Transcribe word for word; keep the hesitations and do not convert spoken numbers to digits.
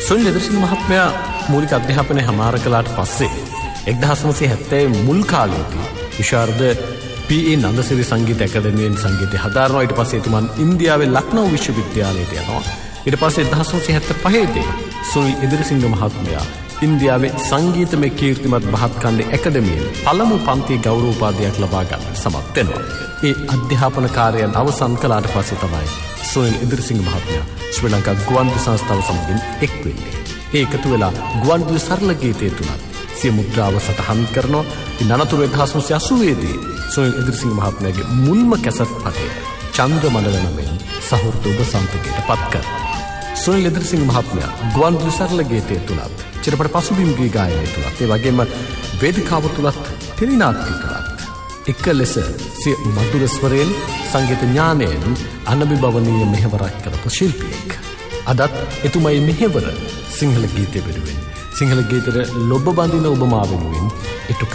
සුනිල් ඉදිරිසිංහ මහත්මයා මූලික අධ්‍යාපනය හමාර කළාට පස්සේ එක්දහස් නවසිය හැත්තෑ මුල් කාලයේදී විශාරද පී ඒ නන්දසිරි සංගීත ඇකඩමියෙන් සංගීතය හදාරනවා. ඊට පස්සේ එතුමන් ඉන්දියාවේ ලක්නෝ විශ්වවිද්‍යාලයට යනවා. ඊට පස්සේ එක්දහස් නවසිය හැත්තෑ පහේ දී සුනිල් ඉදිරිසිංහ මහත්මයා ඉන්දියාවේ සංගීතමය කීර්තිමත් බහත්කණ්ඩේ ඇකඩමියෙන් පළමු පන්තියේ ගෞරව උපාධියක් ලබා ගන්න සමත් වෙනවා. ඒ අධ්‍යාපන කාර්යයන් අවසන් කළාට පස්සේ තමයි සුනිල් ඉදිරිසිංහ මහත්මයා ශ්‍රී ලංකා ගුවන්විදුලි සංස්ථාව සමගින් එක් වෙන්නේ. ඒ එකතු වෙලා ගුවන්විදුලි සරල ගීතය තුනත් සිය මුද්‍රාව සටහන් කරනවා. ඉන් අනතුරු එක්දහස් නවසිය අසූවේ දී සුනිල් ඉදිරිසිංහ මහත්මයාගේ මුල්ම කැසට් පටය චන්ද්‍රමණල නමින් සහෘද ඔබ සම්පතට පත් කරනවා. සුනිල් ඉදිරිසිංහ මහත්මයා ගුවන්විදුලි සරල ගීතය තුනත් චිරපට පසුබිම් ගී ගායනය තුලත් ඒ වගේම වේදිකාව තුලත් තෙලිනාට්‍ය තුලත් එක ලෙස සිය මధుර ස්වරයෙන් සංගීත ඥානයෙන් අනබිබවනීය මෙහෙවරක් කරපු ශිල්පියෙක්. අදත් එතුමයි මෙහෙවර සිංහල ගීතය වෙනුවෙන් සිංහල ගීතයට ලොබ බඳින ඔබ මා වෙනුවෙන් ඉටු